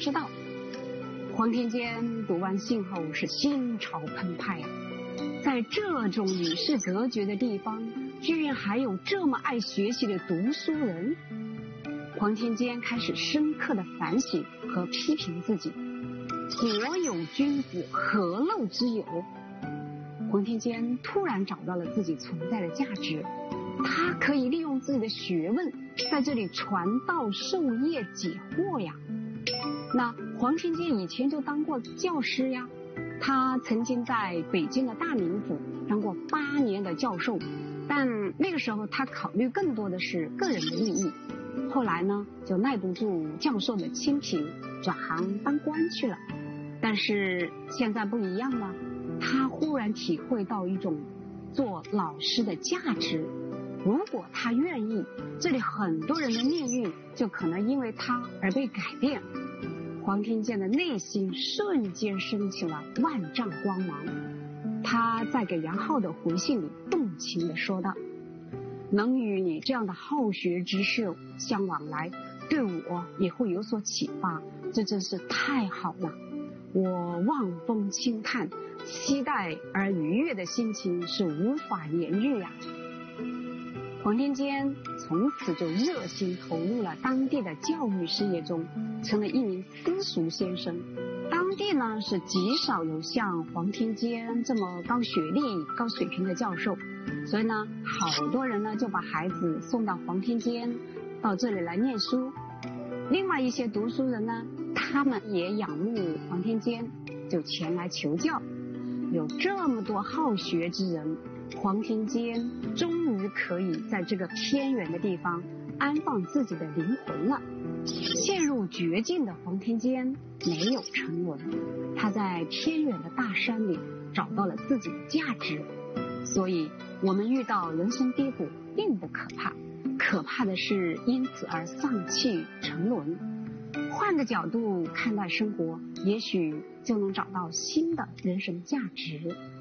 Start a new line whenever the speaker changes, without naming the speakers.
知道。黄庭坚读完信后是心潮澎湃啊，在这种与世隔绝的地方，居然还有这么爱学习的读书人。黄庭坚开始深刻的反省和批评自己，国有君子，何陋之有？黄庭坚突然找到了自己存在的价值，他可以利用自己的学问在这里传道授业解惑呀。那黄庭坚以前就当过教师呀，他曾经在北京的大名府当过8年的教授，但那个时候他考虑更多的是个人的利益，后来呢就耐不住教授的清贫，转行当官去了。但是现在不一样了，他忽然体会到一种做老师的价值，如果他愿意，这里很多人的命运就可能因为他而被改变。黄庭坚的内心瞬间升起了万丈光芒，他在给杨浩的回信里动情地说道：能与你这样的好学之士相往来，对我也会有所启发，这真是太好了。我望风轻叹，期待而愉悦的心情是无法言喻呀。黄庭坚从此就热心投入了当地的教育事业中，成了一名私塾先生。当地呢是极少有像黄庭坚这么高学历、高水平的教授，所以呢，好多人呢就把孩子送到黄庭坚到这里来念书。另外一些读书人呢，他们也仰慕黄庭坚，就前来求教。有这么多好学之人，黄庭坚终于可以在这个偏远的地方安放自己的灵魂了。陷入绝境的黄庭坚没有沉沦，他在偏远的大山里找到了自己的价值。所以我们遇到人生低谷并不可怕，可怕的是因此而丧气沉沦。换个角度看待生活，也许就能找到新的人生价值。